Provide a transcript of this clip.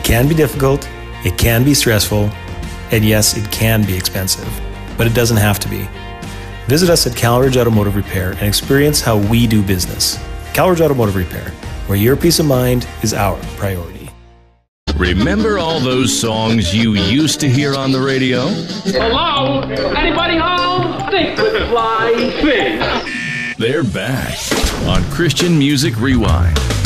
It can be difficult, it can be stressful, and yes, it can be expensive, but it doesn't have to be. Visit us at Calridge Automotive Repair and experience how we do business. Calridge Automotive Repair, where your peace of mind is our priority. Remember all those songs you used to hear on the radio? Hello? Anybody home? Think with fly fish. They're back on Christian Music Rewind.